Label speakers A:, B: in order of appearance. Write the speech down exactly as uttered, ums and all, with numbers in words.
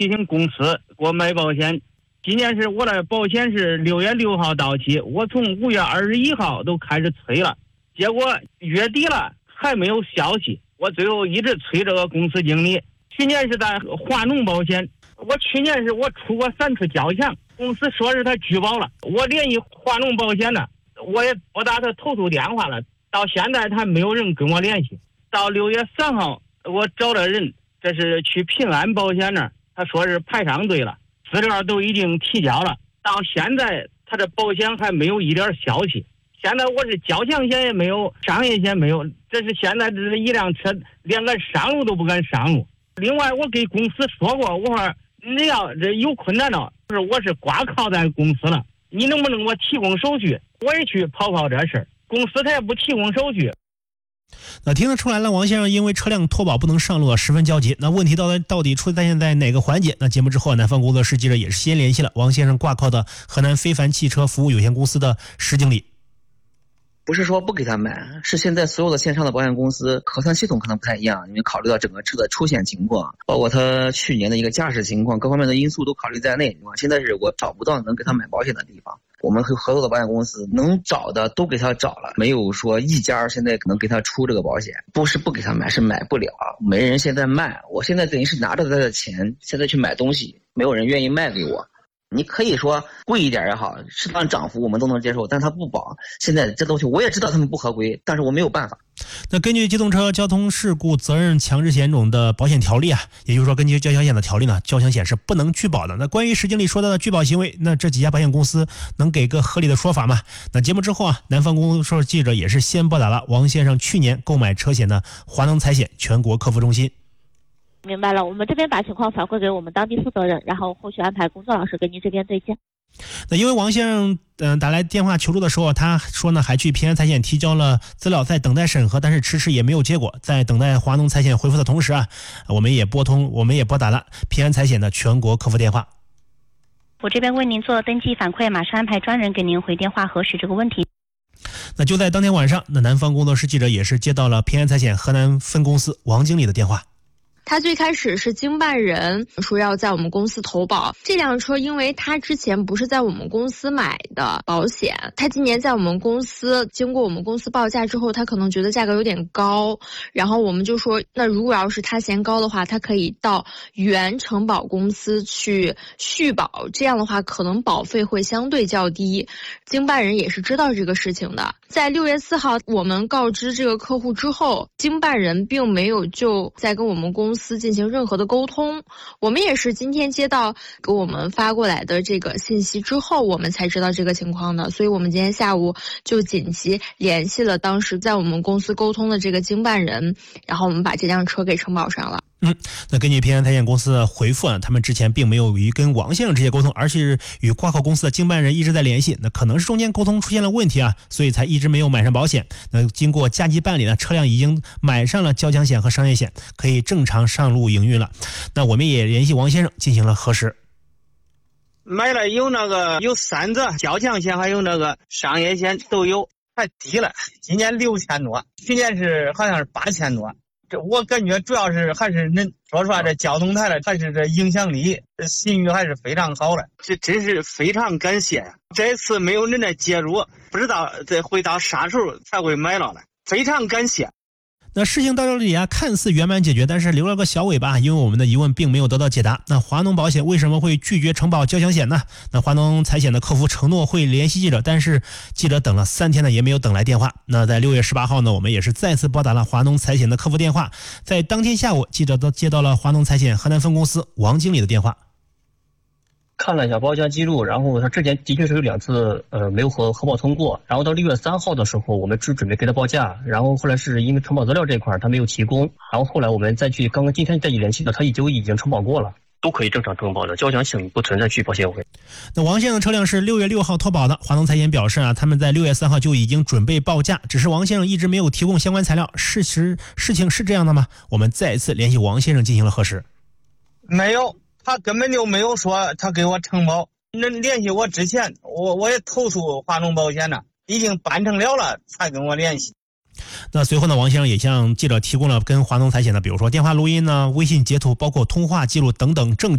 A: 提醒公司给我买保险。今年是我的保险是六月六号到期，我从五月二十一号都开始催了，结果月底了还没有消息，我最后一直催这个公司经理。去年是在华农保险，我去年是我出过三次交强，公司说是他拒保了，我联系华农保险呢，我也拨打他投诉电话了，到现在他没有人跟我联系。到六月三号我找了人，这是去平安保险那儿，他说是排上队了，资料都已经提交了，到现在他的保险还没有一点消息。现在我是交强险也没有，商业险没有，这是现在这是一辆车连个上路都不敢上路。另外我给公司说过，我说你要这有困难了，就是我是挂靠在公司了，你能不能给我提供手续？我也去跑跑这事儿，公司他也不提供手续。
B: 那听得出来了，王先生因为车辆脱保不能上路，十分焦急。那问题到底到底出现在哪个环节？那节目之后，南方工作室记者也是先联系了王先生挂靠的河南非凡汽车服务有限公司的石经理。
C: 不是说不给他买，是现在所有的线上的保险公司核算系统可能不太一样，因为考虑到整个车的出险情况，包括他去年的一个驾驶情况，各方面的因素都考虑在内。现在是我找不到能给他买保险的地方，我们和合作的保险公司能找的都给他找了，没有说一家现在可能给他出这个保险。不是不给他买，是买不了，没人现在卖。我现在等于是拿着他的钱现在去买东西，没有人愿意卖给我。你可以说贵一点也好，适当涨幅我们都能接受，但它不保。现在这东西我也知道他们不合规，但是我没有办法。
B: 那根据机动车交通事故责任强制险种的保险条例啊，也就是说根据交强险的条例呢，交强险是不能拒保的。那关于石经理说到的拒保行为，那这几家保险公司能给个合理的说法吗？那节目之后啊，南方工作室记者也是先拨打了王先生去年购买车险的华能财险全国客服中心。
D: 明白了，我们这边把情况反馈给我们当地负责人，然后后续安排工作老师跟您这边对接。
B: 那因为王先生嗯、呃、打来电话求助的时候，他说呢还去平安财险提交了资料，在等待审核，但是迟迟也没有结果。在等待华农财险回复的同时啊，我们也拨通我们也拨打了平安财险的全国客服电话。
E: 我这边为您做登记反馈，马上安排专人给您回电话核实这个问题。
B: 那就在当天晚上，那南方工作室记者也是接到了平安财险河南分公司王经理的电话。
F: 他最开始是经办人说要在我们公司投保这辆车，因为他之前不是在我们公司买的保险，他今年在我们公司经过我们公司报价之后，他可能觉得价格有点高，然后我们就说那如果要是他嫌高的话，他可以到原承保公司去续保，这样的话可能保费会相对较低。经办人也是知道这个事情的。在六月四号我们告知这个客户之后，经办人并没有就再跟我们公司进行任何的沟通，我们也是今天接到给我们发过来的这个信息之后，我们才知道这个情况的，所以我们今天下午就紧急联系了当时在我们公司沟通的这个经办人，然后我们把这辆车给承保上了。
B: 嗯，那根据平安财险公司的回复啊，他们之前并没有与跟王先生直接沟通，而是与挂靠公司的经办人一直在联系。那可能是中间沟通出现了问题啊，所以才一直没有买上保险。那经过加急办理呢，车辆已经买上了交强险和商业险，可以正常上路营运了。那我们也联系王先生进行了核实。
A: 买了有那个有三者，交强险还有那个商业险都有，太低了，今年六千多，去年是好像是八千多。这我感觉主要是还是能说实话，这交通台的还是这影响力、这信誉还是非常好的，这真是非常感谢呀！这次没有人的介入，不知道这会到啥时候才会买到了，非常感谢。
B: 那事情到这里啊，看似圆满解决，但是留了个小尾巴，因为我们的疑问并没有得到解答。那华农保险为什么会拒绝承保交强险呢？那华农财险的客服承诺会联系记者，但是记者等了三天呢，也没有等来电话。那在六月十八号呢，我们也是再次拨打了华农财险的客服电话，在当天下午，记者都接到了华农财险河南分公司王经理的电话。
G: 看了一下保险记录，然后他之前的确是有两次呃没有核核保通过，然后到六月三号的时候我们只准备给他报价，然后后来是因为承保资料这块他没有提供，然后后来我们再去刚刚今天再一联系的，他已经已经承保过了，都可以正常承保的，交强险不存在续保险费。
B: 那王先生的车辆是六月六号脱保的，华农财险表示啊，他们在六月三号就已经准备报价，只是王先生一直没有提供相关材料。事实事情是这样的吗？我们再次联系王先生进行了核实。
A: 没有，他根本就没有说他给我承保。那联系我之前，我我也投诉华农保险了，已经办成了了才跟我联系。
B: 那随后呢，王先生也向记者提供了跟华农财险的，比如说电话录音呢、微信截图，包括通话记录等等证据。